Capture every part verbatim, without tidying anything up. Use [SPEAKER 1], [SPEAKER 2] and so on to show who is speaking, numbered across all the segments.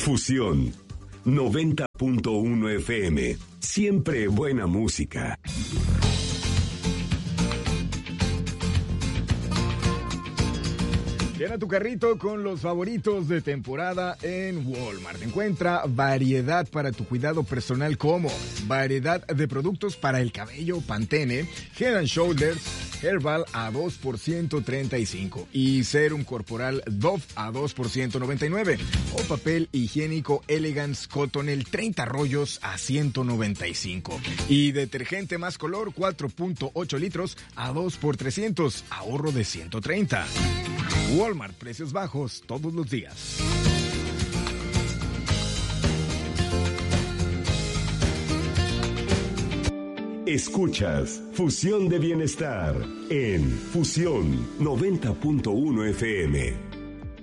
[SPEAKER 1] Fusión noventa punto uno F M. Siempre buena música.
[SPEAKER 2] Llena tu carrito con los favoritos de temporada en Walmart. Encuentra variedad para tu cuidado personal como variedad de productos para el cabello Pantene, Head and Shoulders, Herbal a dos por ciento treinta y cinco y Serum Corporal Dove a dos por ciento noventa y nueve o papel higiénico Elegance Cottonelle treinta rollos a ciento noventa y cinco y detergente más color cuatro punto ocho litros a dos por trescientos, ahorro de ciento treinta. Walmart, precios bajos todos los días.
[SPEAKER 1] Escuchas Fusión de Bienestar en Fusión noventa punto uno F M.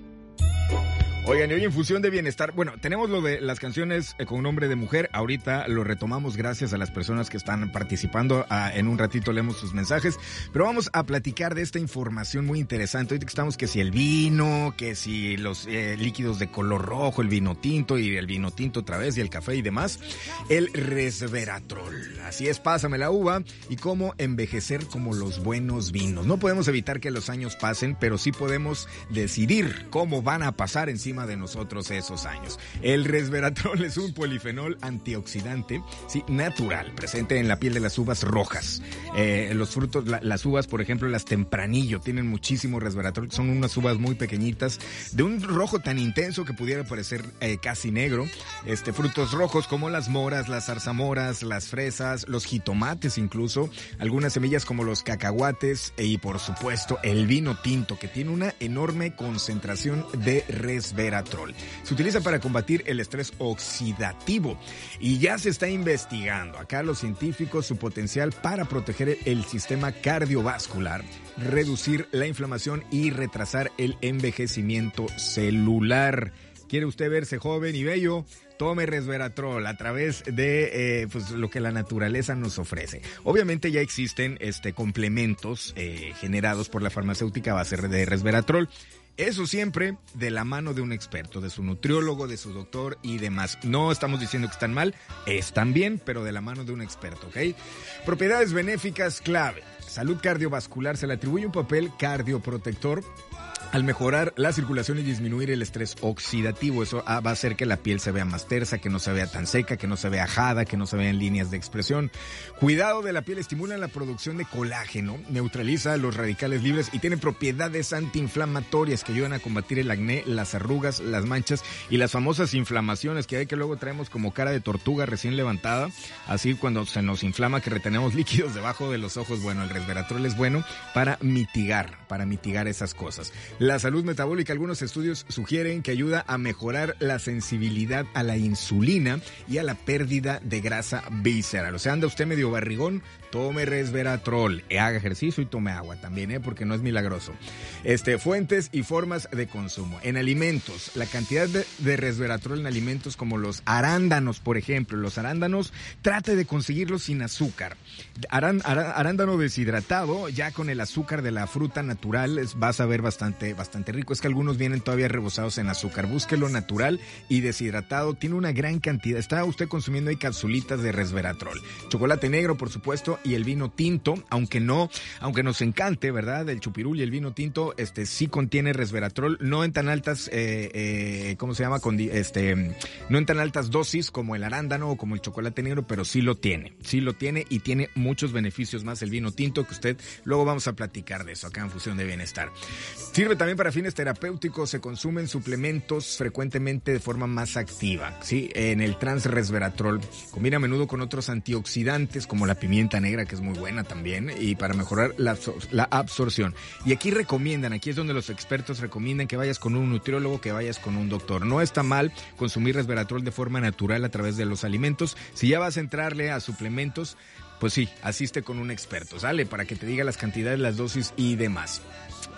[SPEAKER 2] Oigan, y hoy en Fusión de Bienestar, bueno, tenemos lo de las canciones con nombre de mujer, ahorita lo retomamos gracias a las personas que están participando, ah, en un ratito leemos sus mensajes, pero vamos a platicar de esta información muy interesante, ahorita que estamos que si el vino, que si los eh, líquidos de color rojo, el vino tinto y el vino tinto otra vez y el café y demás, el resveratrol, así es, pásame la uva y cómo envejecer como los buenos vinos. No podemos evitar que los años pasen, pero sí podemos decidir cómo van a pasar encima de nosotros esos años. El resveratrol es un polifenol antioxidante, sí, natural, presente en la piel de las uvas rojas. Eh, los frutos, la, las uvas, por ejemplo, las tempranillo, tienen muchísimo resveratrol, son unas uvas muy pequeñitas, de un rojo tan intenso que pudiera parecer eh, casi negro. Este, frutos rojos como las moras, las zarzamoras, las fresas, los jitomates incluso, algunas semillas como los cacahuates y por supuesto el vino tinto, que tiene una enorme concentración de resveratrol. Se utiliza para combatir el estrés oxidativo y ya se está investigando acá los científicos su potencial para proteger el sistema cardiovascular, reducir la inflamación y retrasar el envejecimiento celular. ¿Quiere usted verse joven y bello? Tome resveratrol a través de eh, pues, lo que la naturaleza nos ofrece. Obviamente ya existen este, complementos eh, generados por la farmacéutica a base de resveratrol. Eso siempre de la mano de un experto, de su nutriólogo, de su doctor y demás. No estamos diciendo que están mal, están bien, pero de la mano de un experto, ¿ok? Propiedades benéficas clave. Salud cardiovascular, se le atribuye un papel cardioprotector al mejorar la circulación y disminuir el estrés oxidativo. Eso va a hacer que la piel se vea más tersa, que no se vea tan seca, que no se vea ajada, que no se vean líneas de expresión. Cuidado de la piel, estimula la producción de colágeno, neutraliza los radicales libres y tiene propiedades antiinflamatorias que ayudan a combatir el acné, las arrugas, las manchas y las famosas inflamaciones que hay, que luego traemos como cara de tortuga recién levantada, así cuando se nos inflama que retenemos líquidos debajo de los ojos. Bueno, el resveratrol es bueno para mitigar, para mitigar esas cosas. La salud metabólica, algunos estudios sugieren que ayuda a mejorar la sensibilidad a la insulina y a la pérdida de grasa visceral. O sea, anda usted medio barrigón, tome resveratrol, haga ejercicio y tome agua también, ¿eh? Porque no es milagroso. Este, fuentes y formas de consumo. En alimentos, la cantidad de, de resveratrol en alimentos como los arándanos, por ejemplo. Los arándanos, trate de conseguirlos sin azúcar. Arán, ará, arándano deshidratado, ya con el azúcar de la fruta natural, es, vas a ver bastante, bastante rico. Es que algunos vienen todavía rebozados en azúcar. Búsquelo natural y deshidratado. Tiene una gran cantidad. Está usted consumiendo ahí capsulitas de resveratrol. Chocolate negro, por supuesto, y el vino tinto, aunque no, aunque nos encante, ¿verdad? El chupirul y el vino tinto, este sí contiene resveratrol, no en tan altas, eh, eh, ¿cómo se llama? Con, este, no en tan altas dosis como el arándano o como el chocolate negro, pero sí lo tiene, sí lo tiene y tiene muchos beneficios más el vino tinto, que usted, luego vamos a platicar de eso acá en Fusión de Bienestar. Sirve también para fines terapéuticos, se consumen suplementos frecuentemente de forma más activa, ¿sí? En el transresveratrol, combina a menudo con otros antioxidantes como la pimienta negra, que es muy buena también, y para mejorar la, la absorción. Y aquí recomiendan, aquí es donde los expertos recomiendan que vayas con un nutriólogo, que vayas con un doctor. No está mal consumir resveratrol de forma natural a través de los alimentos. Si ya vas a entrarle a suplementos, pues sí, asiste con un experto, ¿sale? Para que te diga las cantidades, las dosis y demás.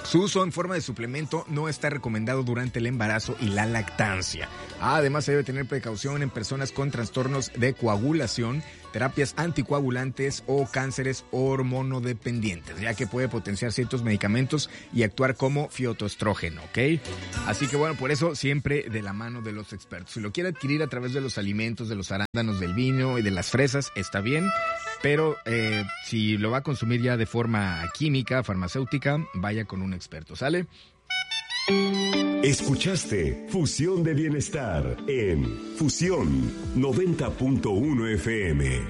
[SPEAKER 2] Su uso en forma de suplemento no está recomendado durante el embarazo y la lactancia. Además, se debe tener precaución en personas con trastornos de coagulación, terapias anticoagulantes o cánceres hormonodependientes, ya que puede potenciar ciertos medicamentos y actuar como fitoestrógeno, ¿ok? Así que bueno, por eso siempre de la mano de los expertos. Si lo quiere adquirir a través de los alimentos, de los arándanos, del vino y de las fresas, está bien, pero eh, si lo va a consumir ya de forma química, farmacéutica, vaya con un experto, ¿sale?
[SPEAKER 1] Escuchaste Fusión de Bienestar en Fusión noventa punto uno F M.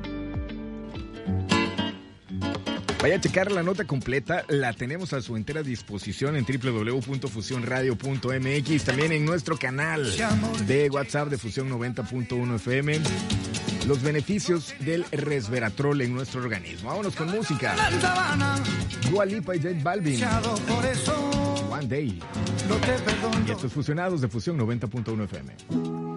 [SPEAKER 2] Vaya a checar la nota completa, la tenemos a su entera disposición en doble u doble u doble u punto fusión radio punto m x, también en nuestro canal de WhatsApp de Fusión noventa punto uno F M. Los beneficios del resveratrol en nuestro organismo. Vámonos con música. Dua Lipa y J Balvin. One Day. Y estos fusionados de Fusión noventa punto uno F M.